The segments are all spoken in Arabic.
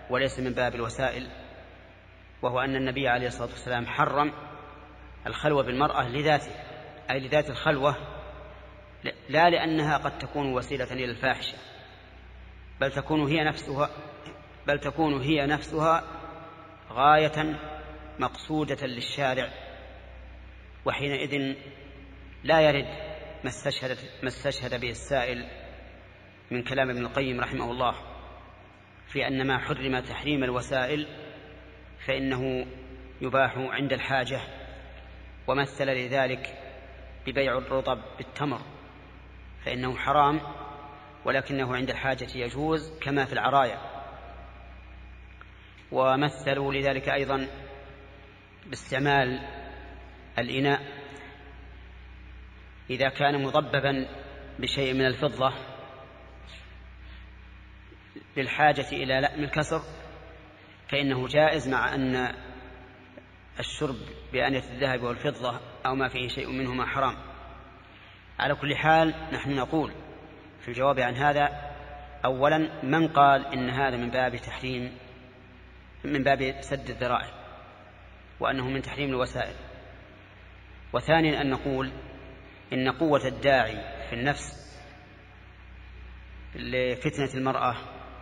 وليس من باب الوسائل، وهو أن النبي عليه الصلاة والسلام حرم الخلوة بالمرأة لذاته، أي لذات الخلوة، لا لأنها قد تكون وسيلة إلى الفاحشة، بل تكون هي نفسها غاية مقصودة للشارع، وحينئذ لا يرد ما استشهد به السائل من كلام ابن القيم رحمه الله في أن ما حرم تحريم الوسائل فإنه يباح عند الحاجة، ومثل لذلك ببيع الرطب بالتمر فإنه حرام ولكنه عند الحاجة يجوز كما في العرايا. ومثلوا لذلك أيضا باستعمال الإناء إذا كان مضببا بشيء من الفضة للحاجة إلى لأم الكسر فإنه جائز، مع أن الشرب بآنية الذهب والفضة أو ما فيه شيء منهما حرام. على كل حال نحن نقول في الجواب عن هذا: أولا، من قال إن هذا من باب تحريم، من باب سد الذرائع، وأنه من تحريم الوسائل. وثانيا أن نقول إن قوة الداعي في النفس لفتنة المرأة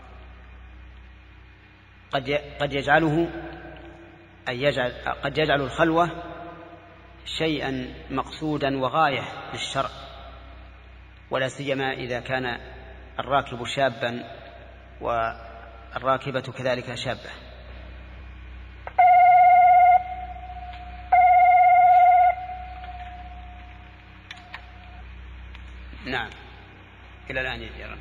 قد يجعل الخلوة شيئا مقصودا وغاية للشرع، ولا سيما إذا كان الراكب شابا والراكبة كذلك شابة. نعم، إلى الآن يجرى.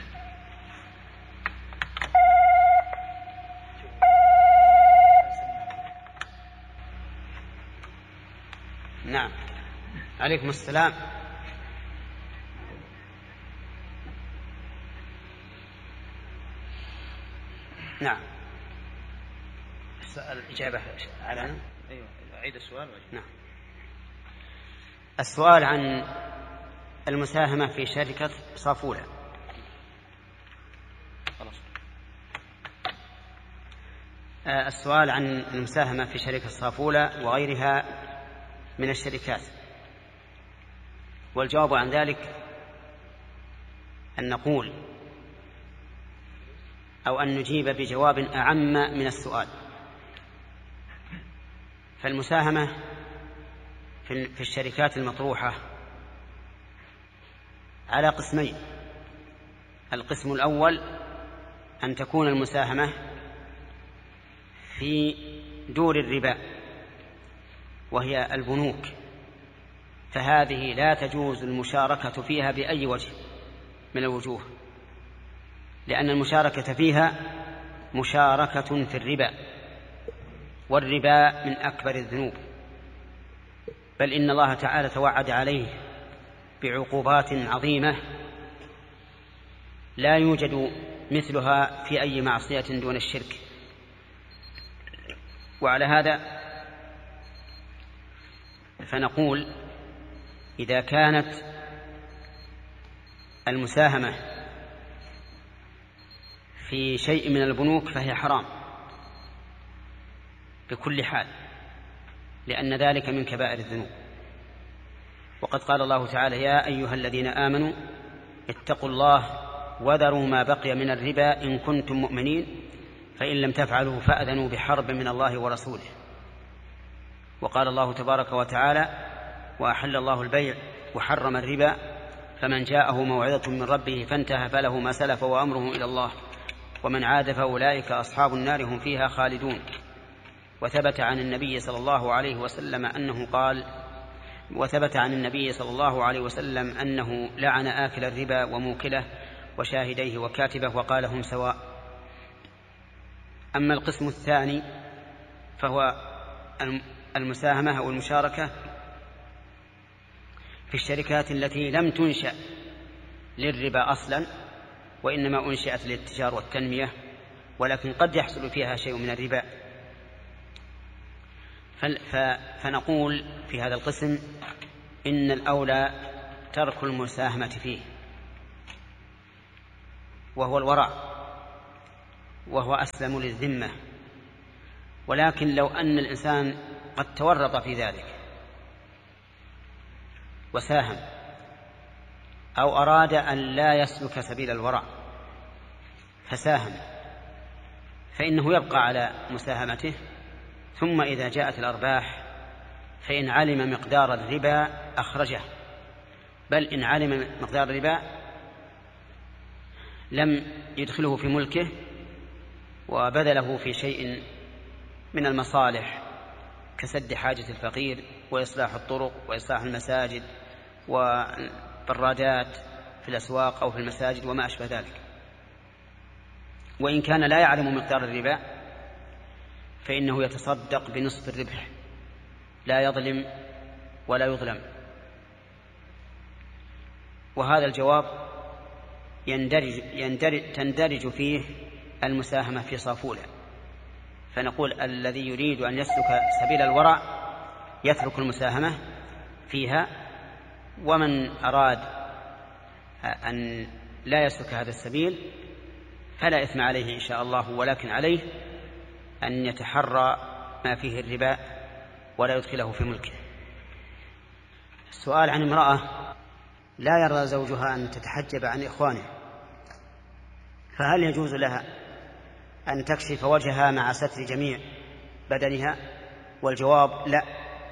نعم، عليكم السلام. نعم، الإجابة على أيوة، أعيد السؤال. نعم، السؤال عن المساهمة في شركة صافولة. السؤال عن المساهمة في شركة صافولة وغيرها من الشركات، والجواب عن ذلك أن نقول أو أن نجيب بجواب أعم من السؤال. فالمساهمة في الشركات المطروحة على قسمين: القسم الأول أن تكون المساهمة في دور الربا وهي البنوك، فهذه لا تجوز المشاركة فيها بأي وجه من الوجوه، لأن المشاركة فيها مشاركة في الربا، والربا من أكبر الذنوب، بل إن الله تعالى توعد عليه بعقوبات عظيمة لا يوجد مثلها في أي معصية دون الشرك. وعلى هذا فنقول إذا كانت المساهمة في شيء من البنوك فهي حرام بكل حال، لأن ذلك من كبائر الذنوب. وقد قال الله تعالى: يا أيها الذين آمنوا اتقوا الله وذروا ما بقي من الربا إن كنتم مؤمنين فإن لم تفعلوا فأذنوا بحرب من الله ورسوله. وقال الله تبارك وتعالى: وأحل الله البيع وحرم الربا فمن جاءه موعظة من ربه فانتهى فله ما سلف وأمره إلى الله ومن عاد فأولئك أصحاب النار هم فيها خالدون. وثبت عن النبي صلى الله عليه وسلم أنه لعن آكل الربا وموكله وشاهديه وكاتبه وقال هم سواء. أما القسم الثاني فهو المساهمة أو المشاركة في الشركات التي لم تنشأ للربا أصلا، وإنما أنشأت للتجارة والتنمية، ولكن قد يحصل فيها شيء من الربا. فنقول في هذا القسم إن الأولى ترك المساهمة فيه، وهو الورع، وهو أسلم للذمة، ولكن لو أن الإنسان قد تورط في ذلك وساهم أو أراد أن لا يسلك سبيل الورع فساهم، فإنه يبقى على مساهمته، ثم إذا جاءت الأرباح فإن علم مقدار الربا أخرجه، بل إن علم مقدار الربا لم يدخله في ملكه وبذله في شيء من المصالح كسد حاجة الفقير وإصلاح الطرق وإصلاح المساجد وبرادات في الأسواق أو في المساجد وما أشبه ذلك. وإن كان لا يعلم مقدار الربا فإنه يتصدق بنصف الربح، لا يظلم ولا يظلم. وهذا الجواب تندرج فيه المساهمة في صافولة، فنقول الذي يريد أن يسلك سبيل الورع يترك المساهمة فيها، ومن أراد أن لا يسلك هذا السبيل فلا إثم عليه إن شاء الله، ولكن عليه أن يتحرى ما فيه الربا ولا يدخله في ملكه. السؤال عن امرأة لا يرضى زوجها أن تتحجب عن إخوانه، فهل يجوز لها أن تكشف وجهها مع ستر جميع بدنها؟ والجواب لا،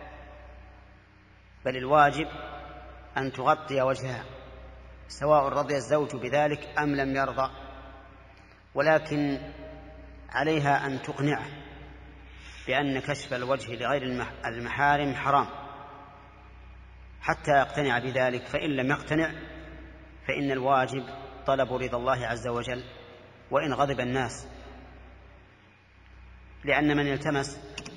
بل الواجب أن تغطي وجهها سواء رضي الزوج بذلك أم لم يرضى، ولكن عليها أن تقنعه بأن كشف الوجه لغير المحارم حرام حتى يقتنع بذلك، فإن لم يقتنع فإن الواجب طلب رضا الله عز وجل وإن غضب الناس، لأن من التمس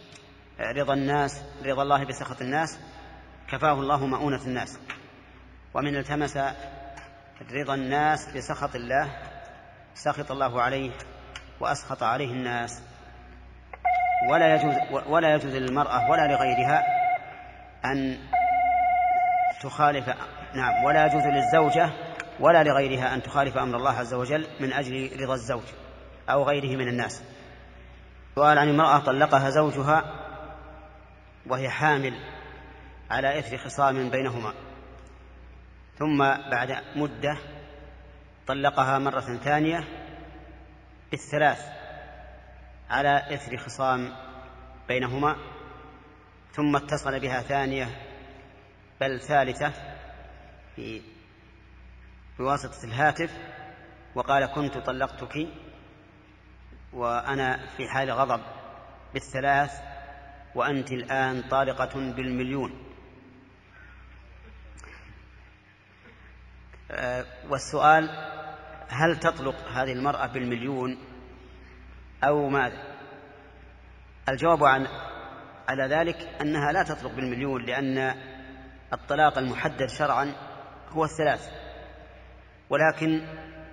رضا الله بسخط الناس كفاه الله مؤونة الناس، ومن التمس رضا الناس بسخط الله سخط الله عليه وأسخط عليه الناس. ولا يجوز للمرأة ولا لغيرها أن تخالف ولا يجوز للزوجة ولا لغيرها أن تخالف أمر الله عز وجل من أجل رضا الزوج أو غيره من الناس. سؤال عن امرأة طلقها زوجها وهي حامل على إثر خصام بينهما، ثم بعد مدة طلقها مرة ثانية بالثلاث على إثر خصام بينهما، ثم اتصل بها ثانية بل ثالثة بواسطة الهاتف وقال كنت طلقتك وأنا في حال غضب بالثلاث وأنت الآن طالقة بالمليون. والسؤال هل تطلق هذه المرأة بالمليون أو ماذا؟ الجواب على ذلك أنها لا تطلق بالمليون، لأن الطلاق المحدد شرعا هو الثلاث، ولكن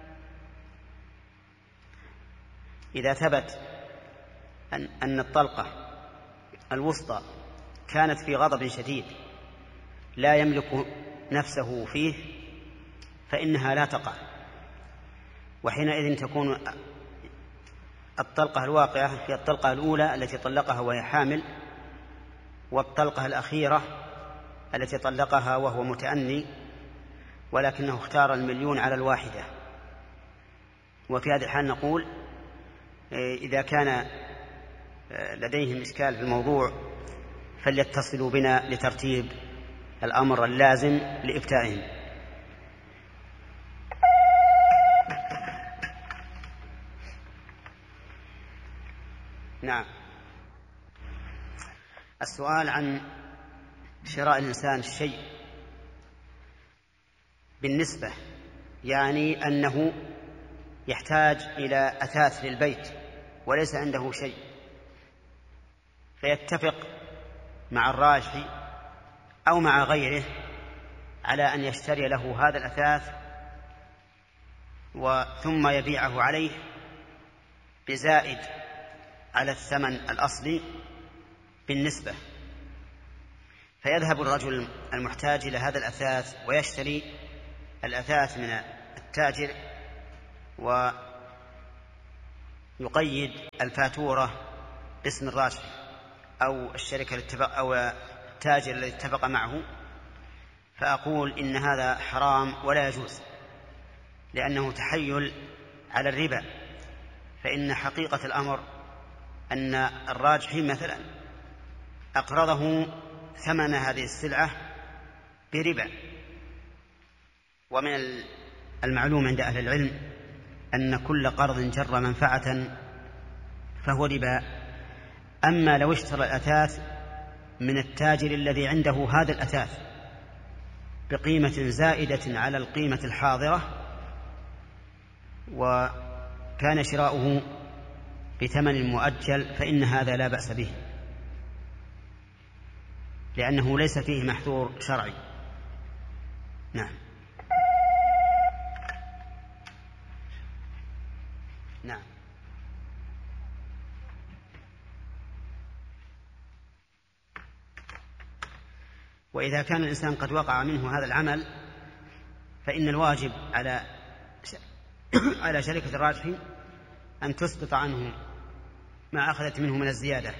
إذا ثبت أن الطلقة الوسطى كانت في غضب شديد لا يملك نفسه فيه فإنها لا تقع، وحينئذ تكون الطلقة الواقعة هي الطلقة الأولى التي طلقها وهي حامل، والطلقة الأخيرة التي طلقها وهو متأني ولكنه اختار المليون على الواحدة. وفي هذه الحال نقول إذا كان لديهم إشكال في الموضوع فليتصلوا بنا لترتيب الأمر اللازم لإفتائهم. نعم. السؤال عن شراء الإنسان الشيء بالنسبة، يعني أنه يحتاج إلى أثاث للبيت وليس عنده شيء، فيتفق مع الراجحي أو مع غيره على أن يشتري له هذا الأثاث ثم يبيعه عليه بزائد على الثمن الأصلي بالنسبة، فيذهب الرجل المحتاج إلى هذا الأثاث ويشتري الأثاث من التاجر يقيد الفاتورة باسم الراجح أو الشركة أو التاجر الذي اتفق معه، فأقول إن هذا حرام ولا يجوز، لأنه تحيل على الربا. فإن حقيقة الأمر أن الراجحي مثلا أقرضه ثمن هذه السلعة بربا، ومن المعلوم عند أهل العلم أن كل قرض جر منفعة فهو ربا. أما لو اشترى الأثاث من التاجر الذي عنده هذا الأثاث بقيمة زائدة على القيمة الحاضرة وكان شراؤه بثمن مؤجل، فإن هذا لا بأس به، لأنه ليس فيه محذور شرعي. نعم. نعم. وإذا كان الإنسان قد وقع منه هذا العمل فإن الواجب على شركة الراجحي أن تسقط عنه ما أخذت منه من الزيادة.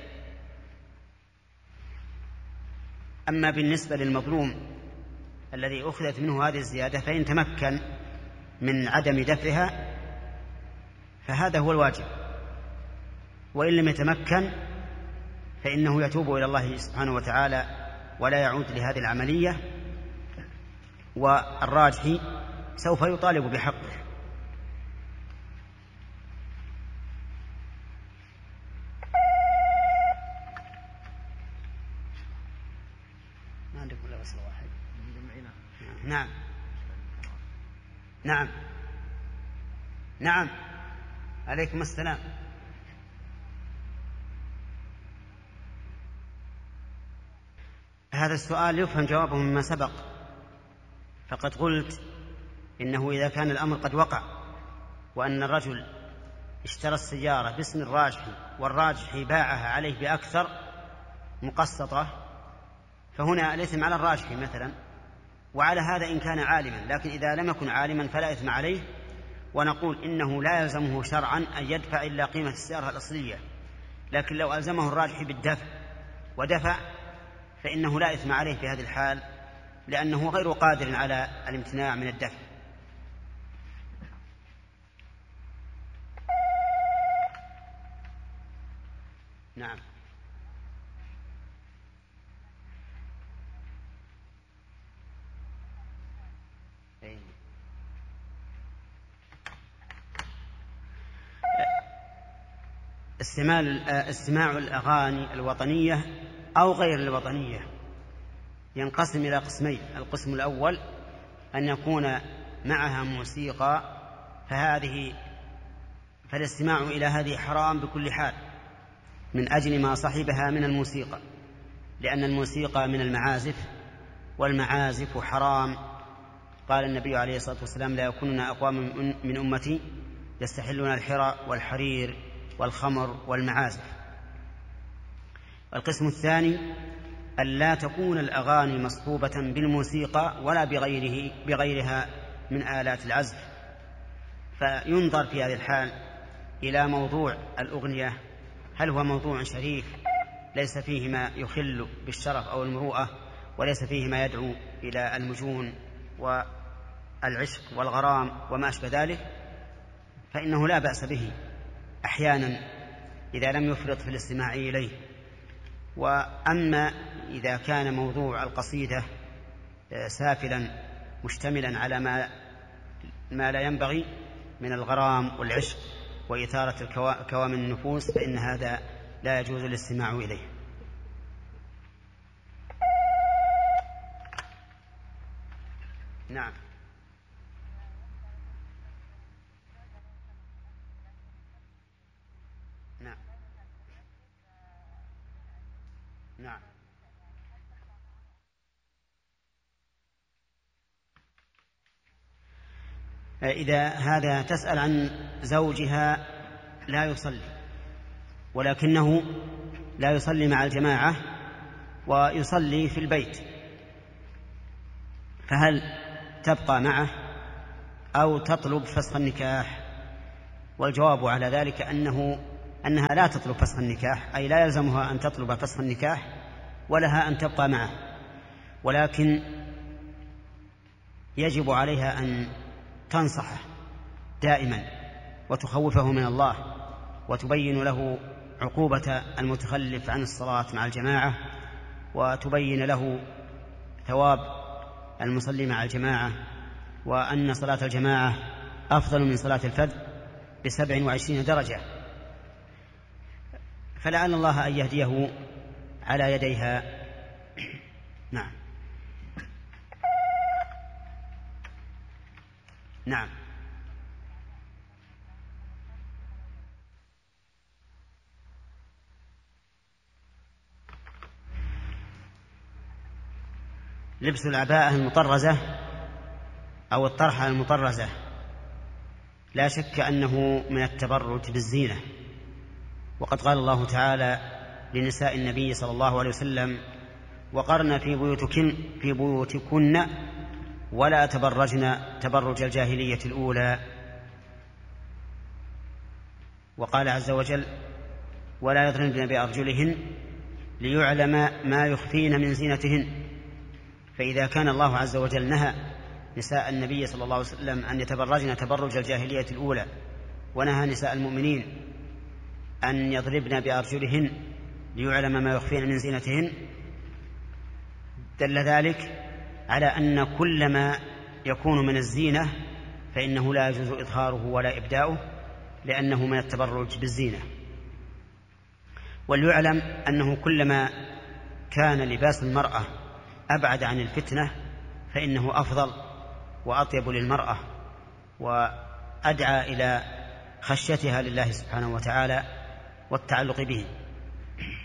أما بالنسبة للمظلوم الذي أخذت منه هذه الزيادة فإن تمكن من عدم دفعها فهذا هو الواجب، وإن لم يتمكن فإنه يتوب إلى الله سبحانه وتعالى ولا يعود لهذه العملية، والراجحي سوف يطالب بحقه. ما عندك ولا وصل واحد؟ نعم. نعم. نعم. عليكم السلام. هذا السؤال يفهم جوابه مما سبق، فقد قلت إنه إذا كان الأمر قد وقع وأن الرجل اشترى السيارة باسم الراجحي والراجحي باعها عليه بأكثر مقسطة، فهنا الإثم على الراجحي مثلا، وعلى هذا إن كان عالما. لكن إذا لم يكن عالما فلا إثم عليه، ونقول إنه لا يلزمه شرعا أن يدفع إلا قيمة السيارة الأصلية. لكن لو ألزمه الراجحي بالدفع ودفع فإنه لا إثم عليه في هذه الحال، لأنه غير قادر على الامتناع من الدفع. نعم. استماع الأغاني الوطنية أو غير الوطنية ينقسم إلى قسمين. القسم الأول أن يكون معها موسيقى، فالاستماع إلى هذه حرام بكل حال من أجل ما صحبها من الموسيقى، لأن الموسيقى من المعازف، والمعازف حرام. قال النبي عليه الصلاة والسلام: لا يكونن أقوام من أمتي يستحلون الحرى والحرير والخمر والمعازف. القسم الثاني أن لا تكون الأغاني مصحوبة بالموسيقى ولا بغيرها من آلات العزف، فينظر في هذه الحال إلى موضوع الأغنية، هل هو موضوع شريف ليس فيه ما يخل بالشرف أو المروءة، وليس فيه ما يدعو إلى المجون والعشق والغرام وما أشبه ذلك، فإنه لا بأس به أحيانا إذا لم يفرط في الاستماع إليه. وأما إذا كان موضوع القصيدة سافلا مشتملا على ما لا ينبغي من الغرام والعشق وإثارة كوامن النفوس، فإن هذا لا يجوز الاستماع إليه. نعم. نعم. نعم. إذا هذا تسأل عن زوجها لا يصلي، ولكنه لا يصلي مع الجماعة ويصلي في البيت، فهل تبقى معه أو تطلب فسخ النكاح؟ والجواب على ذلك أنها لا تطلب فسخ النكاح، أي لا يلزمها أن تطلب فسخ النكاح ولها أن تبقى معه، ولكن يجب عليها أن تنصحه دائما وتخوفه من الله وتبين له عقوبة المتخلف عن الصلاة مع الجماعة، وتبين له ثواب المصلي مع الجماعة، وأن صلاة الجماعة أفضل من صلاة الفرد ب27 درجة، فلعل الله أن يهديه على يديها. نعم. نعم. لبس العباءة المطرزة أو الطرحة المطرزة لا شك أنه من التبرج بالزينة، وقد قال الله تعالى لنساء النبي صلى الله عليه وسلم: وقرن في بيوتكن ولا تبرجن تبرج الجاهلية الأولى. وقال عز وجل: ولا يضربن بأرجلهن ليعلم ما يخفين من زينتهن. فإذا كان الله عز وجل نهى نساء النبي صلى الله عليه وسلم أن يتبرجن تبرج الجاهلية الأولى، ونهى نساء المؤمنين أن يضربن بأرجلهن ليعلم ما يخفين من زينتهن، دل ذلك على أن كل ما يكون من الزينة فإنه لا يجوز إظهاره ولا إبداؤه، لأنه من التبرج بالزينة. وليعلم أنه كلما كان لباس المرأة أبعد عن الفتنة فإنه أفضل وأطيب للمرأة وأدعى إلى خشيتها لله سبحانه وتعالى والتعلق به.